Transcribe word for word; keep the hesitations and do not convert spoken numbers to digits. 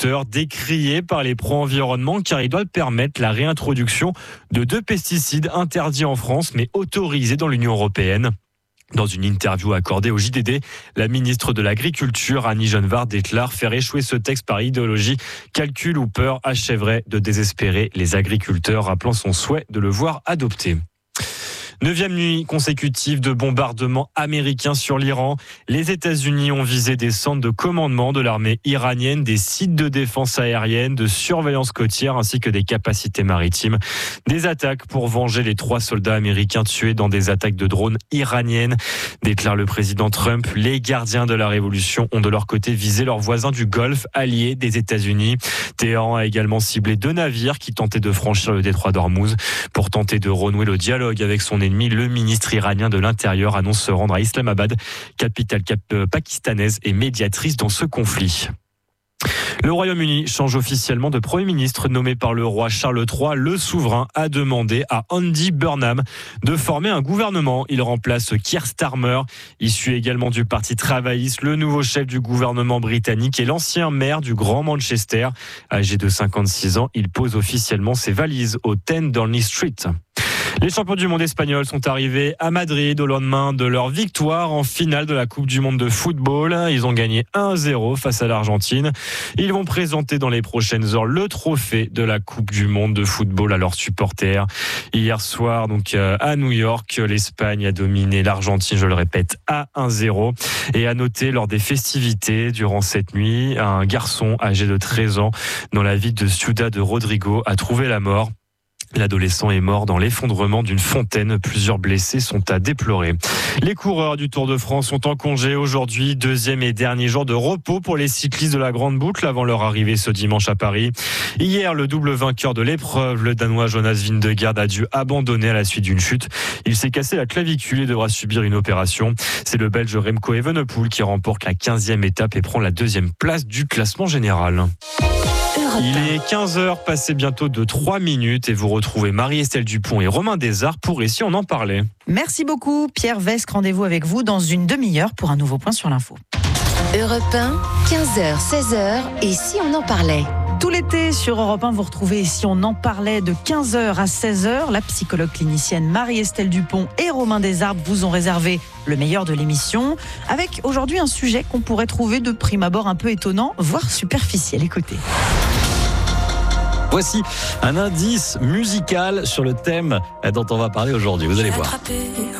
agriculteurs décriés par les pro-environnement car il doit permettre la réintroduction de deux pesticides interdits en France mais autorisés dans l'Union européenne. Dans une interview accordée au J D D, la ministre de l'Agriculture, Annie Genevard, déclare faire échouer ce texte par idéologie, calcul ou peur achèverait de désespérer les agriculteurs, rappelant son souhait de le voir adopté. Neuvième nuit consécutive de bombardements américains sur l'Iran. Les États-Unis ont visé des centres de commandement de l'armée iranienne, des sites de défense aérienne, de surveillance côtière ainsi que des capacités maritimes. Des attaques pour venger les trois soldats américains tués dans des attaques de drones iraniennes, déclare le président Trump. Les gardiens de la révolution ont de leur côté visé leurs voisins du Golfe, alliés des États-Unis. Téhéran a également ciblé deux navires qui tentaient de franchir le détroit d'Ormuz pour tenter de renouer le dialogue avec son ennemi. Le ministre iranien de l'Intérieur annonce se rendre à Islamabad, capitale pakistanaise et médiatrice dans ce conflit. Le Royaume-Uni change officiellement de Premier ministre nommé par le roi Charles trois. Le souverain a demandé à Andy Burnham de former un gouvernement. Il remplace Keir Starmer, issu également du Parti travailliste. Le nouveau chef du gouvernement britannique est l'ancien maire du Grand Manchester. Âgé de cinquante-six ans, il pose officiellement ses valises au dix Downing Street. Les champions du monde espagnols sont arrivés à Madrid au lendemain de leur victoire en finale de la Coupe du monde de football. Ils ont gagné un zéro face à l'Argentine. Ils vont présenter dans les prochaines heures le trophée de la Coupe du monde de football à leurs supporters. Hier soir, donc à New York, l'Espagne a dominé l'Argentine, je le répète, à un zéro. Et à noter, lors des festivités durant cette nuit, un garçon âgé de treize ans dans la ville de Ciudad de Rodrigo a trouvé la mort. L'adolescent est mort dans l'effondrement d'une fontaine. Plusieurs blessés sont à déplorer. Les coureurs du Tour de France sont en congé aujourd'hui. Deuxième et dernier jour de repos pour les cyclistes de la Grande Boucle avant leur arrivée ce dimanche à Paris. Hier, le double vainqueur de l'épreuve, le Danois Jonas Vingegaard, a dû abandonner à la suite d'une chute. Il s'est cassé la clavicule et devra subir une opération. C'est le Belge Remco Evenepoel qui remporte la quinzième étape et prend la deuxième place du classement général. Il est quinze heures, passé bientôt de trois minutes et vous retrouvez Marie-Estelle Dupont et Romain Desarts pour Ici on en parlait. Merci beaucoup Pierre Vesque, rendez-vous avec vous dans une demi-heure pour un nouveau point sur l'info. Europe un, quinze heures, seize heures, et si on en parlait ? Tout l'été sur Europe un, vous retrouvez Si on en parlait de quinze heures à seize heures. La psychologue clinicienne Marie-Estelle Dupont et Romain Desarts vous ont réservé le meilleur de l'émission, avec aujourd'hui un sujet qu'on pourrait trouver de prime abord un peu étonnant, voire superficiel. Écoutez. Voici un indice musical sur le thème dont on va parler aujourd'hui. Vous allez voir.